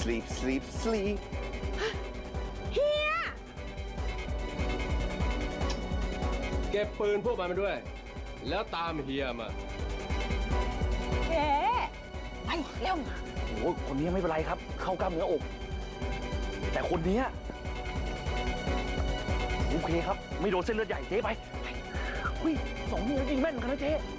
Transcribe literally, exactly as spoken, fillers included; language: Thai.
sleep sleep sleep เฮียเก็บปืนพวกมันมาด้วยแล้วตามเฮียมาเก๋ไปเร็วโอ้คนนี้ไม่เป็นไรครับเข้ากล้ามเนื้ออกแต่คนนี้โอเคครับไม่โดนเส้นเลือดใหญ่เจ๊ไปเฮ้ยสองนิ้วยิงแม่นเหมือนกันนะเจ๊